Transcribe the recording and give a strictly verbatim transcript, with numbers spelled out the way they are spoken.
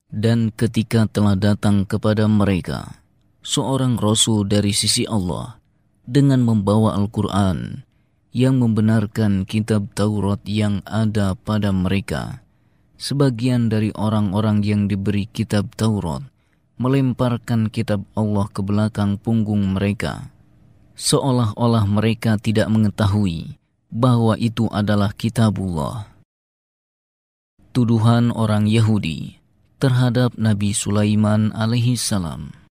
Dan ketika telah datang kepada mereka seorang Rasul dari sisi Allah dengan membawa Al-Quran yang membenarkan kitab Taurat yang ada pada mereka, sebagian dari orang-orang yang diberi kitab Taurat melemparkan kitab Allah ke belakang punggung mereka, seolah-olah mereka tidak mengetahui bahwa itu adalah kitabullah. Tuduhan orang Yahudi terhadap Nabi Sulaiman alaihi salam.